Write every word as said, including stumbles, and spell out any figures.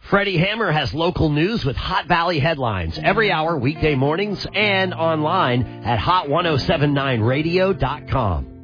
Freddie Hammer has local news with Hot Valley headlines every hour, weekday mornings, and online at hot ten seventy-nine radio dot com.